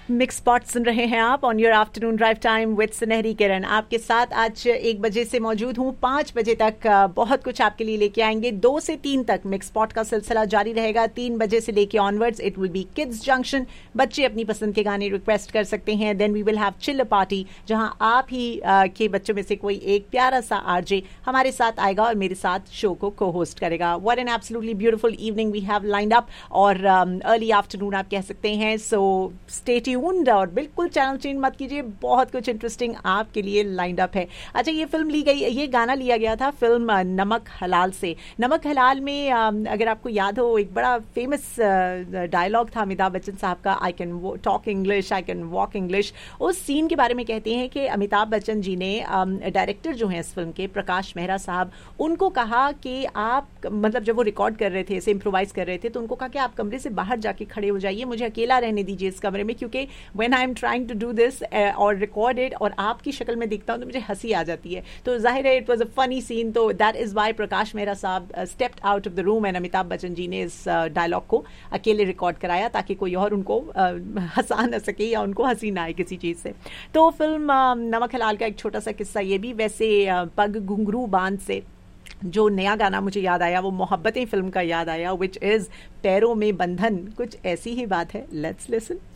Mix spot सुन रहे हैं आप on your afternoon drive time with सुनहरी किरण। आपके साथ आज 1 बजे से मौजूद हूँ, 5 बजे तक बहुत कुछ आपके लिए लेके आएंगे। 2 से 3 तक मिक्स स्पॉट का सिलसिला जारी रहेगा। 3 बजे से लेके onwards it will be kids junction. बच्चे अपनी पसंद के गाने रिक्वेस्ट कर सकते हैं। Then we will have chill party, जहां आप ही के बच्चों में से कोई एक प्यारा सा आरजे हमारे साथ आएगा और मेरे साथ शो को को होस्ट करेगा। What an absolutely beautiful evening we have lined up, और अर्ली आफ्टरनून आप कह सकते हैं। सो स्टे ट्यून्ड और बिल्कुल चैनल चेंज मत कीजिए, बहुत कुछ इंटरेस्टिंग आपके लिए लाइंड अप है। अच्छा, ये फिल्म ली गई, ये गाना लिया गया था फिल्म नमक हलाल से। नमक हलाल में अगर आपको याद हो, एक बड़ा फेमस डायलॉग था अमिताभ बच्चन साहब का, I can talk English, I can walk English. उस सीन के बारे में कहते हैं कि अमिताभ बच्चन जी ने डायरेक्टर जो हैं इस फिल्म के, प्रकाश मेहरा साहब, उनको कहा कि आप, मतलब जब वो रिकॉर्ड कर रहे थे, ऐसे इम्प्रोवाइज कर रहे थे, तो उनको कहा कि आप कमरे से बाहर जाके खड़े हो जाइए, मुझे अकेला रहने दीजिए इस कमरे में, क्योंकि when I am trying to do this और रिकॉर्ड इट और आपकी शक्ल में दिखता हूँ तो मुझे हंसी आ जाती है। तो जाहिर है it was a funny scene. तो that is why Prakash Mehra साहब stepped out of the room and Amitabh Bachchan ji ने इस डायलॉग को अकेले रिकॉर्ड कराया, ताकि कोई और उनको हंसा न सके या उनको हंसी ना आए किसी चीज़ से। तो फिल्म नमक हलाल का एक छोटा सा किस्सा ये भी। वैसे पग घुंघरू बांध से जो नया गाना मुझे याद आया, वो मोहब्बतें फिल्म का याद आया, विच इज पैरों में बंधन, कुछ ऐसी ही बात है। Let's listen.